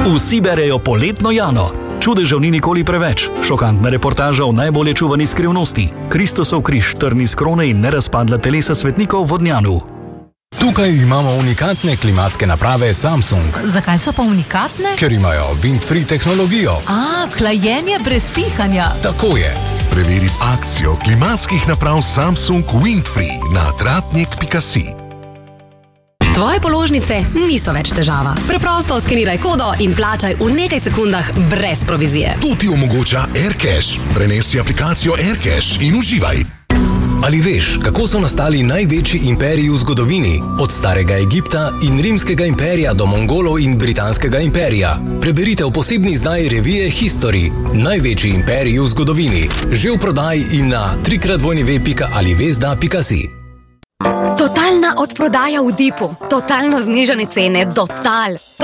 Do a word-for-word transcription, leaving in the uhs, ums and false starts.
Vsi berejo Poletno Jano. Čudežev ni nikoli preveč. Šokantna reportaža o najbolje čuvani skrivnosti. Kristusov križ, trn iz krone in nerazpadla telesa svetnikov v Vodnjanu. Tukaj imamo unikatne klimatske naprave Samsung. Zakaj so pa unikatne? Ker imajo wind-free tehnologijo. A, hlajenje brez pihanja. Tako je. Preveri akcijo klimatskih naprav Samsung Windfree na tratnik pika si. Tvoje položnice niso več težava. Preprosto skeniraj kodo in plačaj v nekaj sekundah brez provizije. To ti omogoča AirCash. Prenesi aplikacijo AirCash in uživaj. Ali veš, kako so nastali največji imperiji v zgodovini? Od starega Egipta in rimskega imperija do Mongolov in britanskega imperija. Preberite v posebni izdaji revije History. Največji imperiji v zgodovini. Že v prodaji in na trikrat dvojni pika alivezda pika si. Totalna odprodaja v Dipu. Totalno znižane cene. Total.